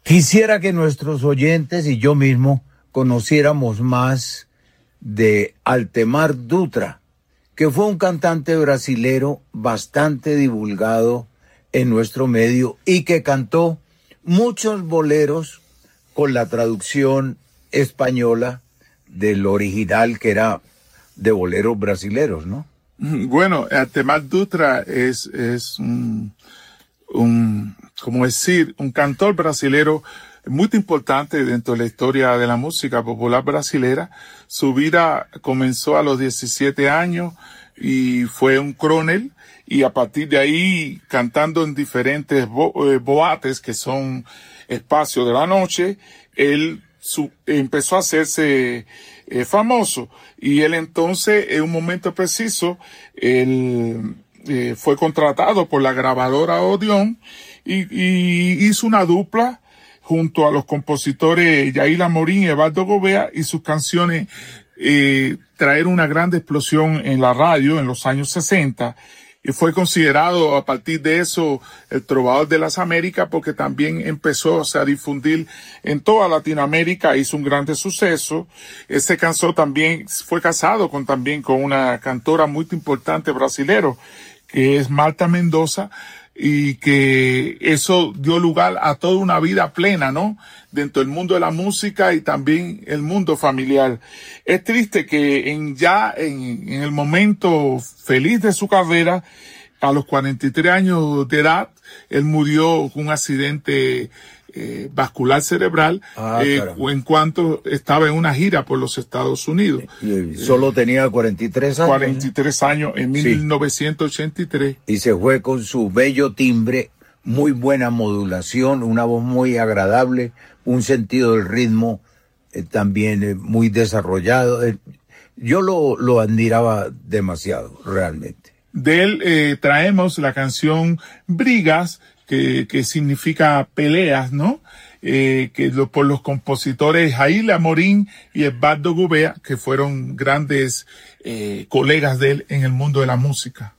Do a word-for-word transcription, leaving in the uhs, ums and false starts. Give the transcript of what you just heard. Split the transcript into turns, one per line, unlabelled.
Quisiera que nuestros oyentes y yo mismo conociéramos más de Altemar Dutra, que fue un cantante brasilero bastante divulgado en nuestro medio y que cantó muchos boleros con la traducción española del original, que era de boleros brasileros, ¿no?
Bueno, Altemar Dutra es, es un, un, como decir, un cantor brasilero muy importante dentro de la historia de la música popular brasilera. Su vida comenzó a los diecisiete años y fue un coronel, y a partir de ahí, cantando en diferentes bo eh, boates, que son espacios de la noche, él su empezó a hacerse eh, famoso. Y él entonces, en un momento preciso, él eh, fue contratado por la grabadora Odeón y, y hizo una dupla junto a los compositores Yair Amorim y Eduardo Gobea, y sus canciones eh, traer una gran explosión en la radio en los años sesenta. Y fue considerado a partir de eso el trovador de las Américas, porque también empezó, o sea, a difundir en toda Latinoamérica, hizo un gran suceso. Este cantor también fue casado con también con una cantora muy importante brasilero, que es Marta Mendoza, y que eso dio lugar a toda una vida plena, ¿no? Dentro del mundo de la música y también el mundo familiar. Es triste que en ya en, en el momento feliz de su carrera, a los cuarenta y tres años de edad, él murió con un accidente eh, vascular cerebral, ah, eh, en cuanto estaba en una gira por los Estados Unidos.
Y solo tenía cuarenta y tres años.
cuarenta y tres años en sí. mil novecientos ochenta y tres.
Y se fue con su bello timbre, muy buena modulación, una voz muy agradable, un sentido del ritmo eh, también eh, muy desarrollado. Eh, yo lo, lo admiraba demasiado, realmente.
De él eh, traemos la canción Brigas, que, que significa peleas, ¿no? Eh, que lo, por los compositores Yair Amorim y Eduardo Gobea, que fueron grandes eh, colegas de él en el mundo de la música.